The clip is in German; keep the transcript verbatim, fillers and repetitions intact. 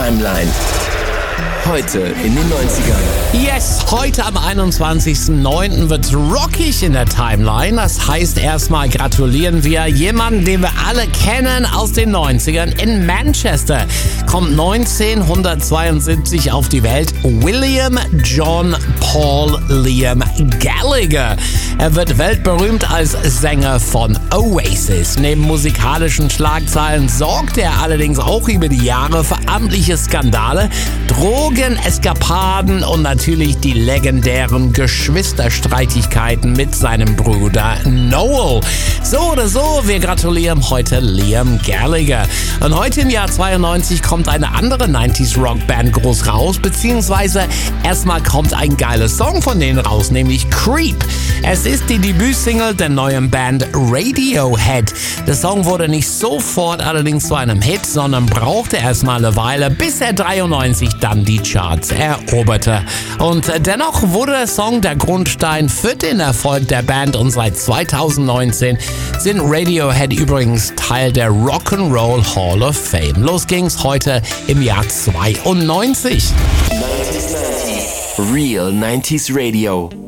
Timeline. Heute in den neunzigern. Yes, heute am einundzwanzigsten neunten wird rockig in der Timeline. Das heißt, erstmal gratulieren wir jemanden, den wir alle kennen aus den neunzigern. In Manchester kommt neunzehnhundertzweiundsiebzig auf die Welt William John Paul Liam Gallagher. Er wird weltberühmt als Sänger von Oasis. Neben musikalischen Schlagzeilen sorgt er allerdings auch über die Jahre für amtliche Skandale, Drogen, Eskapaden und natürlich die legendären Geschwisterstreitigkeiten mit seinem Bruder Noel. So oder so, wir gratulieren heute Liam Gallagher. Und heute im Jahr zweiundneunzig kommt eine andere neunziger Rockband groß raus, beziehungsweise erstmal kommt ein geiler Song von denen raus, nämlich Creep. Es ist die Debütsingle der neuen Band Radiohead. Der Song wurde nicht sofort allerdings zu einem Hit, sondern brauchte erstmal eine Weile, bis er dreiundneunzig dann die Charts eroberte. Und dennoch wurde der Song der Grundstein für den Erfolg der Band und seit zweitausendneunzehn sind Radiohead übrigens Teil der Rock'n'Roll Hall of Fame. Los ging's heute im Jahr zweiundneunzig. Real neunziger Radio.